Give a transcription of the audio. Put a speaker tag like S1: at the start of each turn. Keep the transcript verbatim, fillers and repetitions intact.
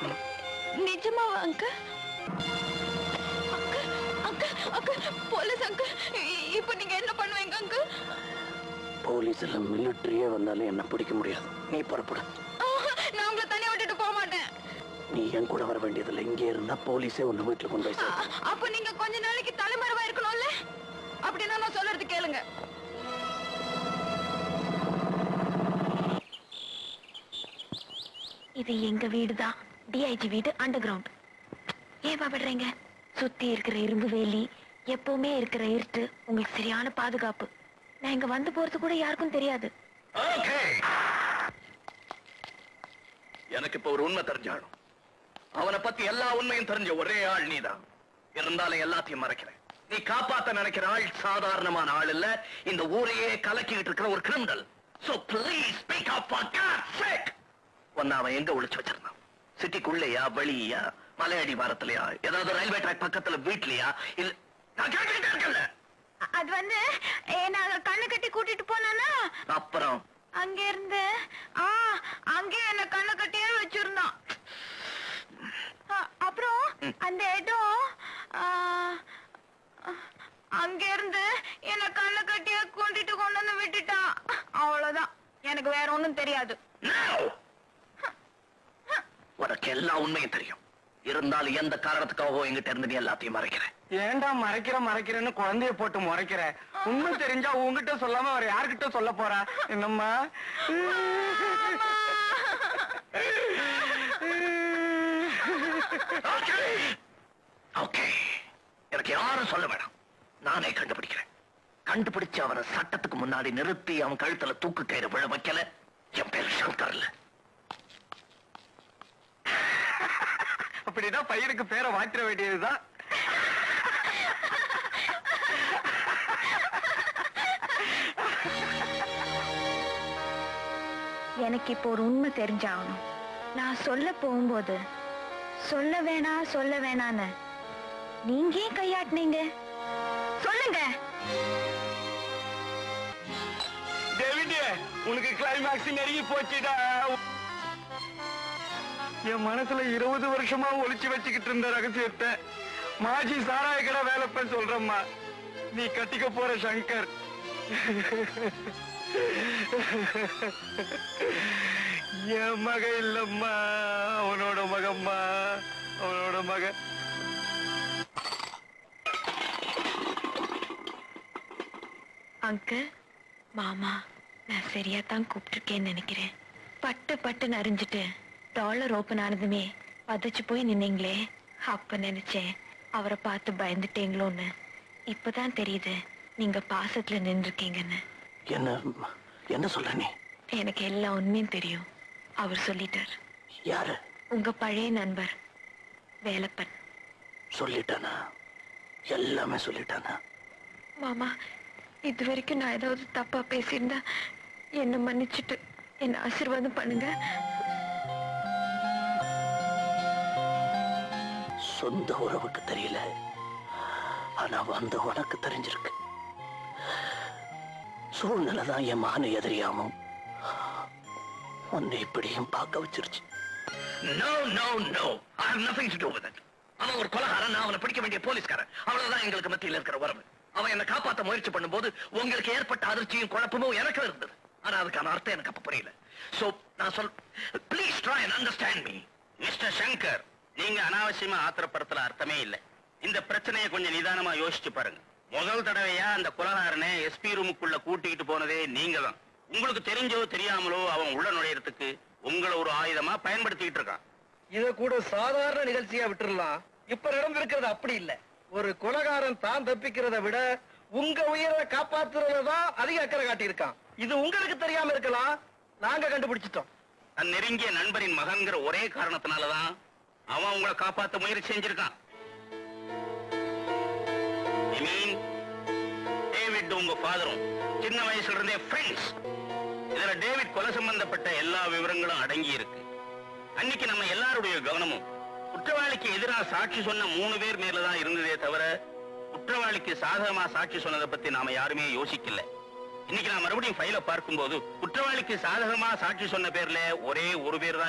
S1: நிஜமாவா uncle? Uncle uncle police uncle, இப்போ நீங்க என்ன பண்ணுவீங்க அங்கிள்?
S2: போலீஸ் இல்ல மிலிட்டரியே வந்தாலும் என்ன பிடிக்க முடியாது. நீ புறப்படு.
S1: நான் உங்களை தனியா விட்டுட்டு போக மாட்டேன்.
S2: நீ என் கூட வர வேண்டியதில்லை. இங்கே இருந்தா போலீஸே உன்னை வீட்டுல கொண்டு போய் சேர்த்து.
S1: அப்ப நீங்க கொஞ்ச நாளைக்கு தலைமறைவா இருக்கணும்ல? அப்படின்னா நான் சொல்றது கேளுங்க. இது எங்க வீடுதான், டிஐஜி வீடு, அண்டர் கிரவுண்ட். ஏன் பாப்படுறீங்க? சுத்தி இருக்கிற இரும்பு வேலி, எப்பவுமே இருக்கிற இருட்டு உங்களுக்கு சரியான பாதுகாப்பு. நான் இங்க வந்து போறது கூட யாருக்கும் தெரியாது.
S2: எனக்கு இப்ப ஒரு உண்மை தெரிஞ்சாலும் அவனை பத்தி எல்லா உண்மையும் தெரிஞ்ச ஒரே ஆள் நீதான். இருந்தாலும் எல்லாத்தையும் மறைக்கிறேன். நீ காப்பாத்த நினைக்கிற ஆள் சாதாரணமான ஆள் இல்ல, இந்த ஊரையே கலக்கிட்டு இருக்கிற ஒரு criminal. So please speak up for God's sake. ஒன்னு அவன் எங்க ஒளிச்சு வச்சிருந்தான்? சிட்டிக்குள்ளேயா, வெளியா, மலையடி வாரத்திலயா, ஏதாவது ரயில்வே ட்ராக் பக்கத்துல, வீட்லயா? இல்ல நான் கேட்டுக்கிட்டே இருக்கல.
S1: அது வந்து நாங்க கண்ணு கட்டி கூட்டிட்டு போனா
S2: அப்புறம்
S1: அங்க இருந்து ஆ அங்கே என்ன கண்ணு கட்டியே வச்சிருந்தான். அப்புறம் அந்த இடம் அங்க இருந்து என்ன கண்ணு கட்டிய கூட்டிட்டு கொண்டு வந்து விட்டுட்டான். அவ்வளவுதான், எனக்கு வேற ஒண்ணும் தெரியாது.
S2: உனக்கு எல்லா உண்மையும் தெரியும். இருந்தாலும் எந்த காரணத்துக்காகவும் எங்கிட்ட இருந்து நீ எல்லாத்தையும் மறைக்கிறேன்.
S3: ஏண்டா மறைக்கிற மறைக்கிறேன்னு குழந்தைய போட்டு மறைக்கிற? உண்மை தெரிஞ்சா உங்ககிட்ட சொல்லாம வேற யாருக்கிட்ட சொல்ல போறா? என்னம்மா
S2: எனக்கு யாரும் சொல்ல வேண்டாம், நானே கண்டுபிடிக்கிறேன். கண்டுபிடிச்சு அவனை சட்டத்துக்கு முன்னாடி நிறுத்தி அவன் கழுத்துல தூக்கு கயிறு விழ வைக்கல என் பேர் சங்கர் இல்ல.
S3: அப்படிதான் பையனுக்கு பேரை மாற்ற வேண்டியதுதான்.
S1: எனக்கு இப்போ ஒரு உண்மை தெரிஞ்சாகணும். நான் சொல்ல போகும்போது சொல்ல வேணா சொல்ல வேணான்னு நீங்க ஏன் கையாட்டினீங்க? சொல்லுங்க.
S3: டேவிட், உனக்கு கிளைமாக்ஸ் நெருங்கி போச்சுடா. என் மனசுல இருபது வருஷமா ஒளிச்சு வச்சுக்கிட்டு இருந்த ரகசியத்தை மாஜி சாராய கடை வேலைப்ப சொல்றம்மா. நீ கட்டிக்க போற சங்கர் என் மக இல்லம்மா, அவனோட மகம்மா, அவனோட மக.
S1: அங்கிள், மாமா, நான் சரியா தான் கூப்பிட்டுருக்கேன்னு நினைக்கிறேன். பட்டு பட்டு நறிஞ்சிட்டு டாலர் ஓபன் ஆனதுமே பதச்சு போய் நின்னீங்களே, அப்ப நினைச்சேன் அவரை பார்த்து பயந்துட்டீங்களோன்னு. இப்பதான் தெரியுது நீங்க பாசத்துல நின்றுருக்கீங்கன்னு.
S2: என்ன என்ன சொல்ற நீ?
S1: எனக்கு எல்லா உண்மையும் தெரியும். அவர் சொல்லிட்டார்.
S2: யாரு?
S1: உங்க பழைய நண்பர் வேலப்பன்.
S2: சொல்லிட்டானா? எல்லாமே சொல்லிட்டானா?
S1: மாமா, இது வரைக்கும் நான் ஏதாவது தப்பா பேசியிருந்தா என்ன மன்னிச்சுட்டு என்ன ஆசீர்வாதம் பண்ணுங்க.
S2: சொந்த உறவுக்கு தெரியல, ஆனா வந்த உனக்கு தெரிஞ்சிருக்கு. சூழ்நிலை தான் என் மகனை எதிரியாமும் உன்னை இப்படியும் பார்க்க வச்சிருச்சு. No, no, no. I have nothing to do with it. அவன் ஒரு கொலைகாரன், நான் அவனை பிடிக்க வேண்டிய போலீஸ்காரன். அவ்வளவுதான் எங்களுக்கு மத்தியில் இருக்கிற உறவு. அவன் என்னை காப்பாற்ற முயற்சி பண்ணும்போது உங்களுக்கு ஏற்பட்ட அதிர்ச்சியும் குழப்பமும் எனக்கு இருந்தது. ஆனா அதுக்கான அர்த்தம் எனக்கு அப்ப புரியல. So நான் சொல், please try and understand me. Mister Shankar, நீங்க அனாவசியமா ஆத்திரப்படுத்தல அர்த்தமே இல்லை. இந்த பிரச்சனையை கொஞ்சம் நிதானமா யோசிச்சு பாருங்க. முதல் தடவையா அந்த கொலைகாரனை எஸ்பி ரூமுக்குள்ள கூட்டிட்டு போனதே நீங்க தான். உங்களுக்கு தெரிஞ்சோ தெரியாமலோ அவன் உள்ள நுழையறதுக்கு உங்களை ஒரு ஆயுதமா பயன்படுத்திக்கிட்டு இருக்கான்.
S3: இத கூட சாதாரண நிகழ்ச்சியா விட்டுறலாம். இப்ப நடந்திருக்கிறது அப்படி இல்ல. ஒரு கொலைகாரன் தான் தப்பிக்கிறத விட உங்க உயிரை காப்பாத்துறதுதான் அதிக அக்கறை காட்டியிருக்கான். இது உங்களுக்கு தெரியாம இருக்கலாம், நாங்க கண்டுபிடிச்சிட்டோம்.
S2: தன் நெருங்கிய நண்பரின் மகன்கிற ஒரே காரணத்தினாலதான் அவன் உங்களை காப்பாத்த முயற்சி செஞ்சிருக்கான். டேவிட் உங்க ஃபாதரும் சின்ன வயசுல இருந்தே ஃப்ரெண்ட்ஸ். இதுல டேவிட் கொலை சம்பந்தப்பட்ட எல்லா விவரங்களும் அடங்கி இருக்கு. அன்னைக்கு நம்ம எல்லாருடைய கவனமும் குற்றவாளிக்கு எதிராக சாட்சி சொன்ன மூணு பேர் மேலதான் இருந்ததே தவிர குற்றவாளிக்கு சாதகமா சாட்சி சொன்னதை பத்தி நாம யாருமே யோசிக்கல. இன்னைக்கு நான் மறுபடியும் ஃபைல பார்க்கும்போது குற்றவாளிக்கு சாதகமா சாட்சி சொன்ன பேர்ல ஒரே ஒரு பேர் தான்